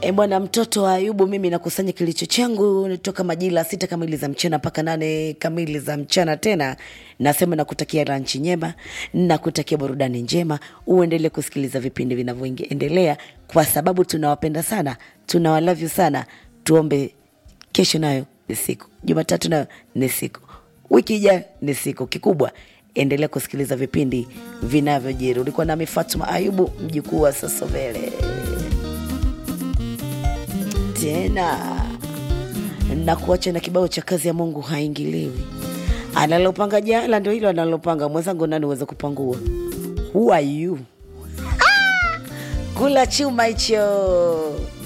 Bwana mtoto wa Ayubu, mimi nakusanya kilicho changu toka majira 6 kamili za mchana mpaka 8 kamili za mchana tena. Nasema nakutakia lunch njema, nakutakia burudani njema, uendelee kusikiliza vipindi vinavyoendelea kwa sababu tunawapenda sana, tunawalove sana. Tuombe kesho nayo ni siku, Jumatatu nayo ni siku, wiki ijayo ni siku. Kikubwa endelea kusikiliza vipindi vinavyojiri. Ulikuwa nami Fatuma Ayubu, mjukuu wa Sosovele. Tena na kuacha na kibao cha kazi ya Mungu haingiliwi. Analopanga jala ndio hilo analopanga. Mwenzangu nani uweze kupangua? Who are you? Kula chuma hicho.